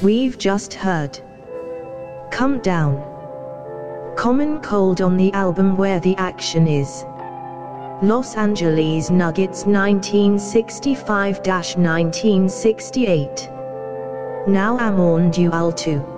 We've just heard Come Down, Common Cold on the album Where the Action Is, Los Angeles Nuggets 1965-1968. Now I'm on Dual 2.